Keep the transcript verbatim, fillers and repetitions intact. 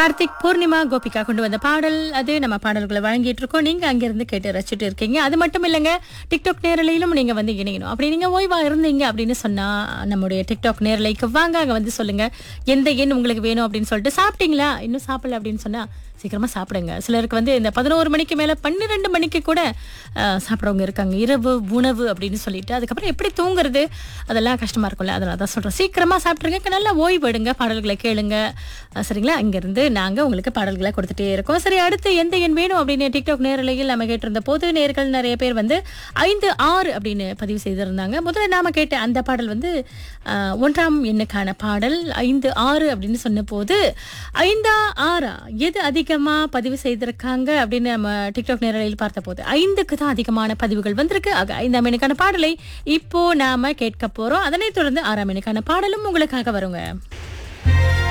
கார்த்திக் பூர்ணிமா கோபிகா கொண்டு வந்த பாடல் அது. நம்ம பாடல்களை வழங்கிட்டு இருக்கோம், நீங்க அங்கிருந்து கேட்டு ரசிச்சுட்டு இருக்கீங்க. அது மட்டும் இல்லைங்க, டிக்டாக் நேரலையிலும் நீங்க வந்து இணையணும். அப்படி நீங்க ஓய்வா இருந்தீங்க அப்படின்னு சொன்னா நம்முடைய டிக்டாக் நேரலைக்கு வாங்க, அங்க வந்து சொல்லுங்க எந்த எண் உங்களுக்கு வேணும் அப்படின்னு சொல்லிட்டு. சாப்பிட்டீங்களா, இன்னும் சாப்பிடல அப்படின்னு சொன்னா சீக்கிரமா சாப்பிடுங்க. சிலருக்கு வந்து இந்த பதினோரு மணிக்கு மேல பன்னிரெண்டு மணிக்கு கூட அஹ், சாப்பிட்றவங்க இருக்காங்க, இரவு உணவு அப்படின்னு சொல்லிட்டு. அதுக்கப்புறம் எப்படி தூங்குறது, அதெல்லாம் கஷ்டமா இருக்கும்ல. அதனால தான் சொல்றேன், சீக்கிரமா சாப்பிட்டுருங்க, நல்லா ஓய்வு எடுங்க, பாடல்களை கேளுங்க. அஹ், சரிங்களா? இங்கிருந்து நாங்க உங்களுக்கு பாடல்களை கொடுத்துட்டே இருக்கோம். சரி, அடுத்து எந்த எண் வேணும் அப்படின்னு டிக்டாக் நேரலையில் நம்ம கேட்டிருந்த போது நேர்கள் நிறைய பேர் வந்து ஐந்து ஆறு அப்படின்னு பதிவு செய்திருந்தாங்க. முதல்ல நாம கேட்ட அந்த பாடல் வந்து அஹ், ஒன்றாம் எண்ணுக்கான பாடல். ஐந்து ஆறு அப்படின்னு சொன்ன போது ஐந்தா ஆறா எது அதிகமா பதிவு செய்திருக்காங்க அப்படின்னு நம்ம டிக்டாக் நேரலையில் பார்த்த போது ஐந்துக்கு தான் அதிகமான பதிவுகள் வந்திருக்கு. ஆக ஐந்தாம் எண்ணுக்கான பாடலை இப்போ நாம கேட்க போறோம். அதனைத் தொடர்ந்து ஆறாம் எண்ணுக்கான பாடலும் உங்களுக்காக வருங்க.